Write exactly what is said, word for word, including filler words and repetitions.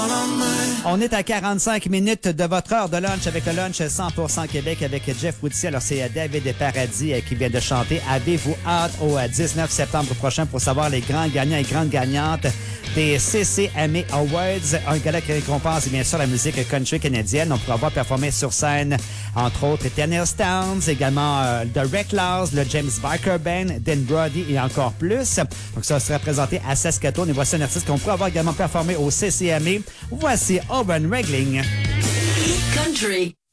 On est à quarante-cinq minutes de votre heure de lunch avec le lunch cent pour cent Québec avec Jeff Woodsey. Alors, c'est David Paradis qui vient de chanter. Avez-vous hâte au dix-neuf septembre prochain pour savoir les grands gagnants et grandes gagnantes des C C M A Awards, un gala qui récompense bien sûr la musique country canadienne. On pourra voir performer sur scène, entre autres, Tennessee Towns, également euh, The Reckless, le James Barker Band, Dan Brody et encore plus. Donc, ça sera présenté à Saskatoon. Et voici un artiste qu'on pourra avoir également performé au C C M A. Voici Auburn Regling. Country.